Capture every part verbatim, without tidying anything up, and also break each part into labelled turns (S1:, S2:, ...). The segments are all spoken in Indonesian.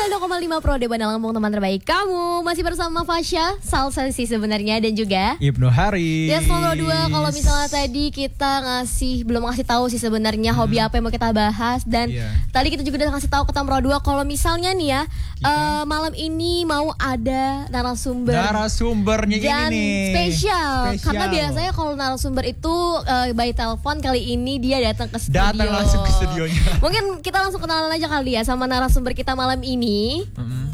S1: sembilan puluh koma lima Pro Deban Lampung, teman terbaik kamu. Masih bersama Fasya, Salsa sih sebenarnya, dan juga
S2: Ibnu Haris.
S1: Ya nomor dua, kalau misalnya tadi kita ngasih belum ngasih tahu sih sebenarnya hmm. hobi apa yang mau kita bahas, dan yeah. tadi kita juga udah ngasih tahu ke nomor dua kalau misalnya nih ya uh, malam ini mau ada narasumber.
S2: Narasumbernya
S1: dan
S2: ini nih.
S1: Spesial.
S2: Spesial.
S1: Karena biasanya kalau narasumber itu uh, by telepon, kali ini dia datang ke studio.
S2: Datang langsung ke studionya.
S1: Mungkin kita langsung kenalan aja kali ya sama narasumber kita malam ini.
S3: Mm-hmm.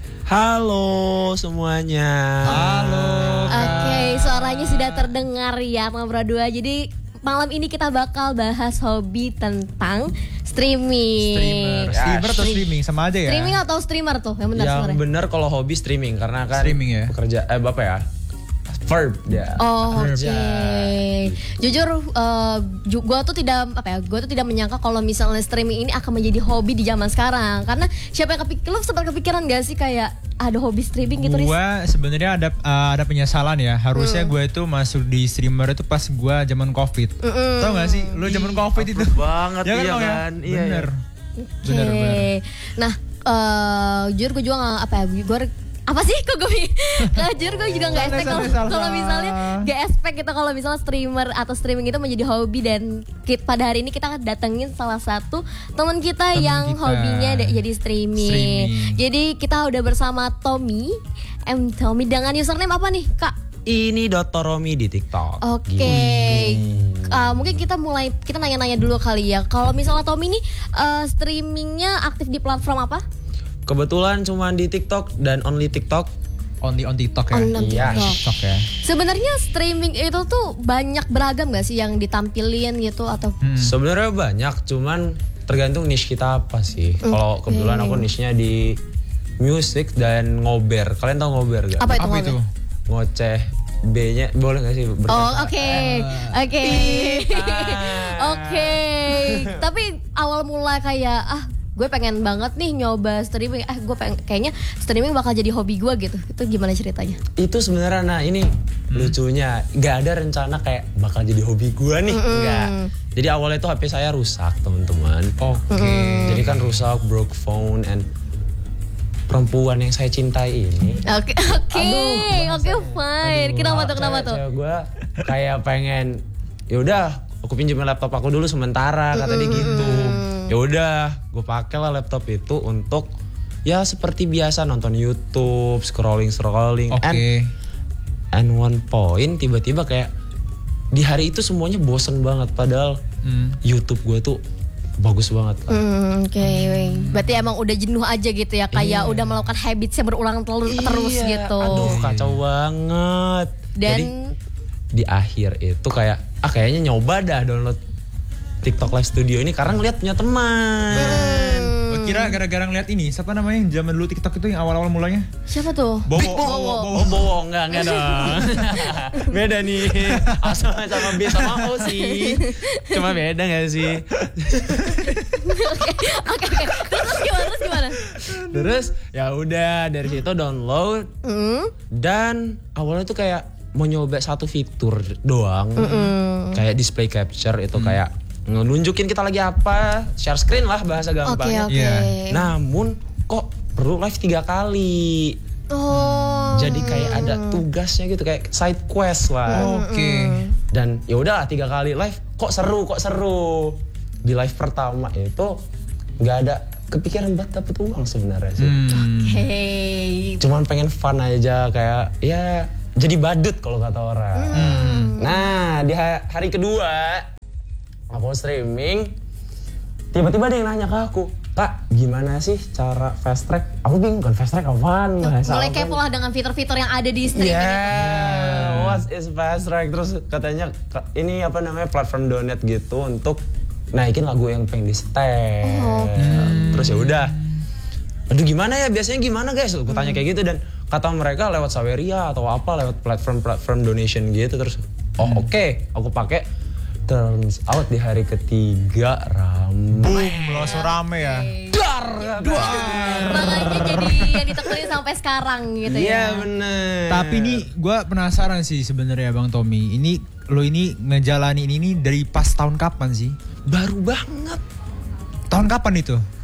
S3: Halo semuanya.
S2: Halo.
S1: Oke, okay, suaranya sudah terdengar ya Bang Berdua. Jadi malam ini kita bakal bahas hobi tentang streaming.
S2: Streamer,
S3: Ya,
S2: streamer atau streaming sama aja ya?
S1: Streaming atau streamer tuh yang benar
S3: Yang
S1: sebenarnya.
S3: benar kalau hobi streaming karena kan
S2: Streaming ya?
S3: pekerja eh apa ya? Verb ya.
S1: Oh, oke.
S3: Kerja.
S1: Okay. Jujur, uh, ju- gue tuh tidak apa ya, gue tuh tidak menyangka kalau misalnya streaming ini akan menjadi hobi di zaman sekarang. Karena siapa yang kepikiran, lu sempat kepikiran gak sih kayak ada hobi streaming gitu?
S2: Gue sebenarnya ada uh, ada penyesalan ya. Harusnya hmm. gue itu masuk di streamer itu pas gue zaman covid. Mm-mm. Tau gak sih, lu zaman covid itu?
S3: Banget
S2: ya kan,
S3: iya
S2: kan?
S3: kan. Iya.
S2: Bener.
S1: Okay.
S2: Bener bener.
S1: Nah, uh, jujur gue juga gak, apa ya, gue apa sih kok gue jujur gue juga nggak expect kalau kalau misalnya nggak expect kita kalau misalnya streamer atau streaming itu menjadi hobi, dan kita, pada hari ini kita datengin salah satu teman kita temen yang kita. hobinya de- jadi streaming. streaming. Jadi kita udah bersama Tommy, M Tommy dengan username apa nih Kak?
S3: Ini Dotoromi di TikTok.
S1: Oke, okay. uh, mungkin kita mulai kita nanya-nanya dulu kali ya. Kalau misalnya Tommy nih uh, streamingnya aktif di platform apa?
S3: Kebetulan cuma di TikTok dan only TikTok.
S2: Only on TikTok ya?
S1: On
S3: iya,
S1: TikTok.
S2: TikTok ya.
S1: Sebenarnya streaming itu tuh banyak beragam gak sih yang ditampilin gitu atau?
S3: Hmm. Sebenarnya banyak, cuman tergantung niche kita apa sih. Okay. Kalau kebetulan aku niche-nya di music dan ngober. Kalian tahu ngober gak?
S1: Apa itu?
S2: Apa itu?
S3: Ngoceh. B-nya boleh gak sih? Berkata?
S1: Oh oke, oke, oke. Tapi awal mula kayak ah gue pengen banget nih nyoba streaming, eh gue pengen kayaknya streaming bakal jadi hobi gue gitu. Itu gimana ceritanya?
S3: Itu sebenarnya nah ini hmm. lucunya, nggak ada rencana kayak bakal jadi hobi gue nih, mm-hmm. nggak. Jadi awalnya itu H P saya rusak teman-teman.
S2: Oke. Okay.
S3: Mm. Jadi kan rusak, broke phone, and perempuan yang saya cintai ini.
S1: Oke, oke, oke, fine. Kenapa tuh? Kenapa tuh?
S3: Gue kayak pengen, yaudah, aku pinjemin laptop aku dulu sementara, kata dia gitu. Ya udah, gue pakai lah laptop itu untuk ya seperti biasa nonton YouTube, scrolling scrolling.
S2: Oke. Okay.
S3: And, and one point tiba-tiba kayak di hari itu semuanya bosen banget, padahal hmm. YouTube gue tuh bagus banget.
S1: Mm, Oke, okay. Berarti emang udah jenuh aja gitu ya, kayak
S3: iya.
S1: udah melakukan habits yang berulang terus,
S3: iya.
S1: terus gitu.
S3: Aduh kacau banget.
S1: Dan
S3: jadi di akhir itu kayak ah kayaknya nyoba dah download TikTok Live Studio ini karena ngeliat punya teman.
S1: Hmm.
S2: Oh, kira gara-gara ngeliat ini, siapa namanya yang zaman dulu TikTok itu yang awal-awal mulanya?
S1: Siapa tuh?
S2: Bowo.
S3: Bowo. Bowo. Oh, Bowo enggak enggak dong. Beda nih. Asal sama B sama O sih. Cuma beda enggak sih?
S1: Oke, oke. Terus gimana? Terus gimana?
S3: Terus ya udah dari situ download. Mm. Dan awalnya tuh kayak mau nyoba satu fitur doang. Mm-mm. Kayak display capture itu mm. kayak nunjukin kita lagi apa, share screen lah bahasa gampangnya.
S1: Okay, okay.
S3: Yeah. Namun kok perlu live tiga kali.
S1: Oh.
S3: Jadi kayak ada tugasnya gitu, kayak side quest lah.
S2: Oke. Okay.
S3: Dan ya udahlah tiga kali live, kok seru, kok seru. Di live pertama itu nggak ada kepikiran buat dapet uang sebenarnya sih.
S1: Hmm. Oke. Okay.
S3: Cuman pengen fun aja, kayak ya jadi badut kalau kata orang. Hmm. Nah di hari kedua aku streaming, tiba-tiba ada yang nanya ke aku, Kak, gimana sih cara fast track? Aku bingung kan fast track apaan?
S1: Mulai kepo lah dengan fitur-fitur yang ada di streaming.
S3: Yeah, what is fast track? Terus katanya ini apa namanya platform donate gitu untuk naikin lagu yang pengen di setel. Oh. Hmm. Terus ya udah, aduh gimana ya biasanya gimana guys? Aku tanya kayak gitu dan kata mereka lewat Saweria atau apa lewat platform-platform donation gitu. Terus oh oke, okay. aku pakai. Turns out di hari ketiga rame.
S2: Boom, langsung rame ya.
S3: Dar, dar.
S1: Makanya jadi yang ditekunin sampai sekarang gitu ya.
S3: Iya bener.
S2: Tapi ini gue penasaran sih sebenarnya Bang Tommy. Ini lo ini ngejalanin ini dari pas tahun kapan sih?
S3: Baru banget.
S2: Tahun kapan itu?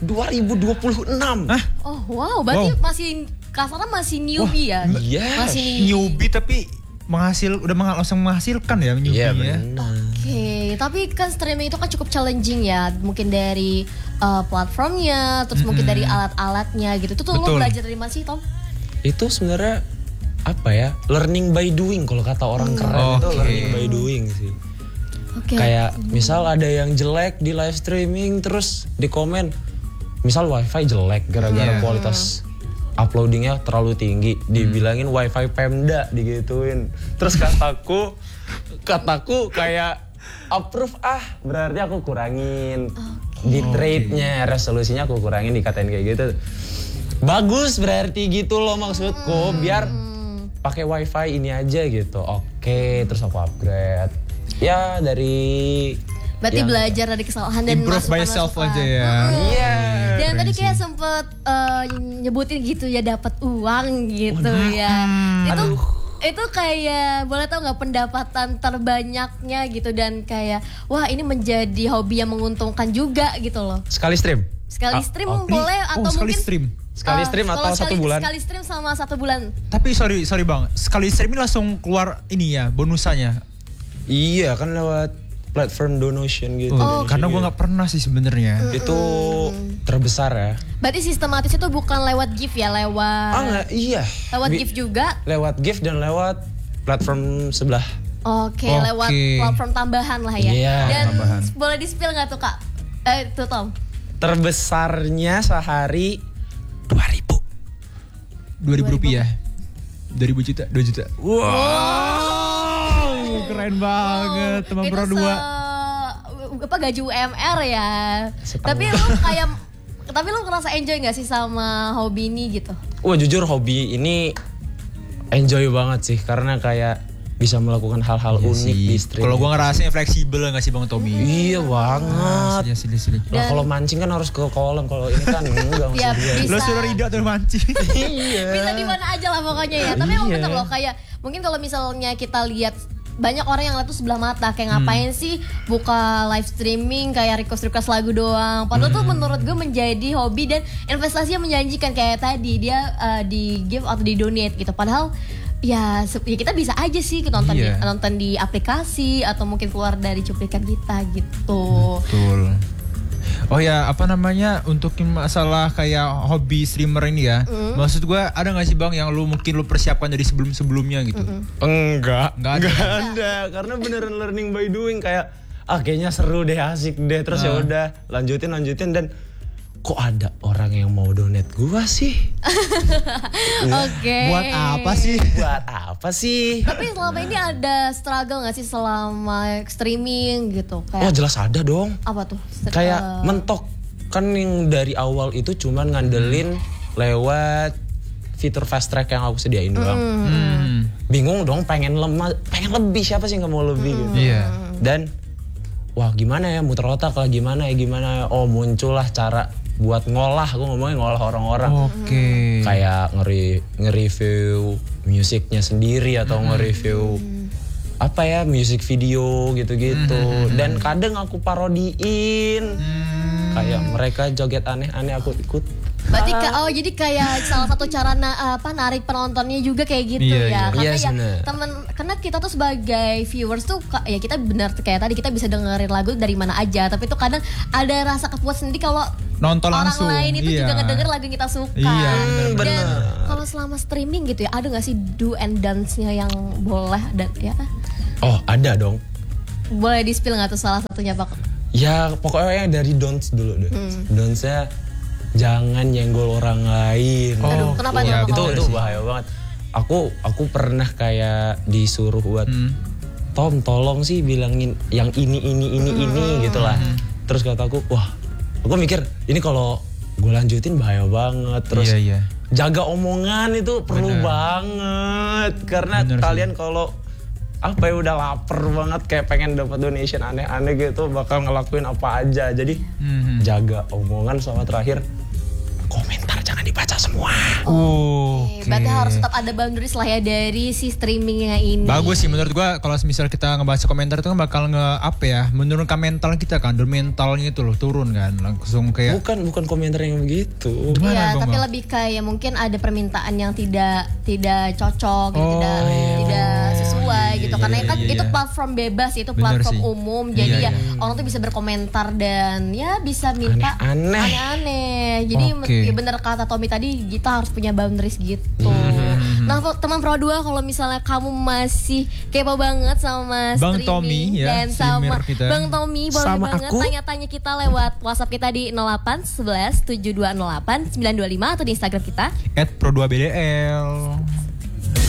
S3: dua ribu dua puluh enam.
S2: Hah?
S1: Oh wow, berarti
S2: Wow.
S1: masih kasarnya masih newbie ya?
S3: Yes.
S1: Masih
S2: Newbie tapi menghasil udah meng- langsung menghasilkan ya newbie
S3: Iya
S2: ya.
S3: benar.
S1: Oke, tapi kan streaming itu kan cukup challenging ya. Mungkin dari uh, platformnya, terus mungkin dari alat-alatnya gitu. Itu tuh lo
S2: Betul.
S1: belajar dari mana sih, Tom?
S3: Itu sebenarnya apa ya? Learning by doing kalau kata orang keren itu
S2: Oke.
S3: learning by doing sih.
S1: Oke.
S3: Kayak misal ada yang jelek di live streaming terus di komen, misal wifi jelek gara-gara
S2: Iya.
S3: kualitas uploadingnya terlalu tinggi, dibilangin wifi Pemda digituin. Terus kataku, kataku kayak approve ah, berarti aku kurangin bitrate-nya, resolusinya aku kurangin, dikatain kayak gitu. Bagus berarti gitu loh maksudku, biar pakai wifi ini aja gitu. Oke, terus aku upgrade. Ya dari
S1: Berarti
S3: yang-
S1: belajar dari kesalahan dan
S2: Improve by self
S1: masukan-masukan.
S2: aja ya.
S3: Iya.
S1: Dan
S2: Keren
S1: tadi kayak
S2: sih.
S1: sempet uh, nyebutin gitu ya dapat uang gitu ya. Itu itu kayak boleh tau nggak pendapatan terbanyaknya gitu dan kayak wah ini menjadi hobi yang menguntungkan juga gitu loh.
S3: Sekali stream.
S1: Sekali
S3: Ah,
S1: stream
S3: oke.
S1: boleh
S2: Oh,
S1: atau
S2: sekali
S1: mungkin
S2: stream.
S3: Sekali
S1: uh,
S3: stream
S1: kalau
S3: atau satu
S1: sekali-
S3: bulan?
S1: Sekali stream sama satu bulan.
S2: Tapi sorry sorry bang, sekali stream ini langsung keluar ini ya bonusannya.
S3: Iya kan lewat platform donation gitu.
S2: Oh, karena gue nggak pernah sih sebenarnya.
S3: Itu terbesar ya.
S1: Berarti sistematis itu bukan lewat gift ya, lewat
S3: Ah enggak, iya.
S1: lewat
S3: Bi-
S1: gift juga.
S3: Lewat gift dan lewat platform sebelah.
S1: Oke,
S2: Oke.
S1: lewat platform tambahan lah ya.
S3: Iya,
S1: Dan
S2: tambahan.
S1: boleh di-spill nggak tuh Kak? Eh, tuh Tom.
S3: Terbesarnya sehari dua ribu.
S2: Dua ribu rupiah. Dua ribu juta, dua juta. Wow, keren banget teman
S1: Itu
S2: Pro
S1: se-
S2: dua.
S1: apa gaji U M R ya.
S3: Setengah.
S1: Tapi lu kayak tapi lu ngerasa enjoy nggak sih sama hobi ini gitu?
S3: Wah jujur hobi ini enjoy banget sih karena kayak bisa melakukan hal-hal unik di stream.
S2: Kalau gue ngerasain fleksibel nggak sih bang Tommy?
S3: Iya banget.
S2: Asli, asli, asli.
S3: Lah kalau mancing kan harus ke kolam, kalau ini kan enggak
S1: Ya,
S3: maksud dia.
S1: bisa.
S2: Lo sudah Rida tuh mancing.
S3: Iya.
S1: Bisa di mana aja lah pokoknya ya. Tapi emang
S3: Iya.
S1: bener loh kayak mungkin kalau misalnya kita lihat banyak orang yang lihat tuh sebelah mata kayak ngapain sih buka live streaming kayak request request lagu doang. Padahal tuh menurut gue menjadi hobi dan investasinya menjanjikan kayak tadi dia uh, di give atau di donate gitu. Padahal ya, se- ya kita bisa aja sih nonton
S2: Iya.
S1: di, nonton di aplikasi atau mungkin keluar dari cuplikan kita gitu.
S2: Betul. Oh ya, apa namanya untuk yang masalah kayak hobi streamer ini ya? Maksud gue ada nggak sih bang yang lu mungkin lu persiapkan dari sebelum sebelumnya gitu?
S3: Enggak,
S2: Nggak ada.
S3: Nggak ada. Karena beneran learning by doing kayak ah kayaknya seru deh, asik deh, terus ya
S2: Ah.
S3: udah lanjutin lanjutin dan kok ada orang yang mau donate gua sih?
S1: Oke.
S2: Buat apa sih?
S3: Buat apa sih?
S1: Tapi selama ini ada struggle gak sih selama streaming gitu?
S3: Oh
S1: Kayak
S3: jelas ada dong.
S1: apa tuh? Str-
S3: Kayak
S1: eh,
S3: mentok kan yang dari awal itu cuman ngandelin lewat fitur fast track yang aku sediain doang.
S2: Hmm.
S3: Bingung dong, pengen lemah, pengen lebih, siapa sih nggak mau lebih gitu.
S2: Iya.
S3: Dan wah gimana ya, muter otak lah, gimana ya gimana ya. Oh muncullah cara buat ngolah, aku ngomongin ngolah orang-orang.
S2: Oke.
S3: Kayak ngeri nge-review musiknya sendiri atau nge-review apa ya, music video gitu-gitu. Dan kadang aku parodiin. Kayak mereka joget aneh-aneh aku ikut.
S1: Berarti ka- oh jadi kayak salah satu cara na- apa narik penontonnya juga kayak gitu
S2: Iya,
S1: ya.
S2: iya.
S1: Karena
S3: Yes,
S1: ya
S3: bener.
S1: temen karena kita tuh sebagai viewers tuh ka- ya kita benar kayak tadi kita bisa dengerin lagu dari mana aja, tapi tuh kadang ada rasa kepuasan sendiri kalau
S2: Nonton
S1: orang
S2: langsung.
S1: lain itu
S2: Iya.
S1: juga ngedenger lagu yang kita suka.
S2: Iya,
S3: bener,
S1: Dan
S3: bener.
S1: kalau selama streaming gitu ya, ada nggak sih do and dance-nya yang boleh dan ya
S3: Oh ada dong.
S1: boleh di spill nggak tuh salah satunya Pak?
S3: Ya pokoknya yang dari don'ts dulu deh. Don'ts-nya jangan nyenggol orang lain.
S2: Oh,
S1: Aduh, kenapa
S2: iya,
S1: tuh?
S3: itu
S1: Kenapa?
S3: itu bahaya banget. Aku aku pernah kayak disuruh buat
S2: Hmm.
S3: Tom tolong sih bilangin yang ini ini ini ini gitulah. Terus kataku wah, aku mikir ini kalau gue lanjutin bahaya banget. Terus
S2: Iya, iya.
S3: jaga omongan itu perlu
S2: Bener.
S3: banget karena
S2: Bener sih.
S3: kalian kalau apa ya udah lapar banget kayak pengen dapat donation aneh-aneh gitu bakal ngelakuin apa aja. Jadi
S2: Mhm.
S3: jaga omongan sama terakhir komentar jangan dibaca semua.
S2: Oh,
S1: Oke, berarti harus tetap ada boundaries lah ya dari si streamingnya ini.
S2: Bagus sih menurut gua kalau misal kita ngebaca komentar itu kan bakal nge apa ya, menurunkan mental kita kan, dan mentalnya itu loh turun kan, langsung kayak.
S3: Bukan bukan komentar yang begitu.
S1: Iya, tapi bang? Lebih kayak mungkin ada permintaan yang tidak tidak cocok, gitu, oh, tidak iya. tidak sesuai iya, gitu. Iya, Karena iya, kan iya, itu platform bebas, itu platform sih. umum, jadi iya, ya iya. orang tuh bisa berkomentar dan ya bisa minta
S3: aneh-aneh.
S1: aneh-aneh. Jadi okay. ya bener kata Tommy tadi, kita harus punya boundaries gitu. Hmm. Nah, teman Pro dua, kalau misalnya kamu masih kepo banget sama
S2: Bang
S1: streaming
S2: Tommy, ya,
S1: dan sama
S2: kita.
S1: Bang Tommy, boleh
S3: sama
S1: banget
S3: aku?
S1: tanya-tanya kita lewat WhatsApp kita di nol delapan satu satu tujuh dua nol delapan sembilan dua lima atau di Instagram kita
S2: et pro dua b d l.